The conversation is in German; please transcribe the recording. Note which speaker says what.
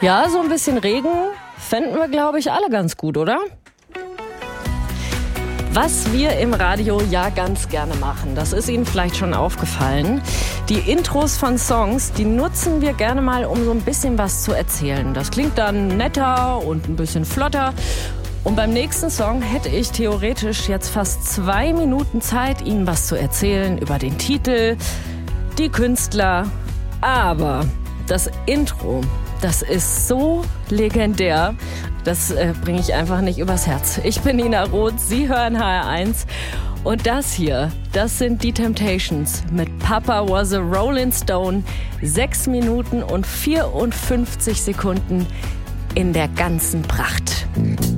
Speaker 1: Ja, so ein bisschen Regen fänden wir, glaube ich, alle ganz gut, oder? Was wir im Radio ja ganz gerne machen, das ist Ihnen vielleicht schon aufgefallen. Die Intros von Songs, die nutzen wir gerne mal, um so ein bisschen was zu erzählen. Das klingt dann netter und ein bisschen flotter. Und beim nächsten Song hätte ich theoretisch jetzt fast 2 Minuten Zeit, Ihnen was zu erzählen über den Titel, die Künstler. Aber das Intro, das ist so legendär, das bringe ich einfach nicht übers Herz. Ich bin Nina Roth, Sie hören HR1 und das hier, das sind die Temptations mit Papa Was a Rolling Stone. 6 Minuten und 54 Sekunden in der ganzen Pracht.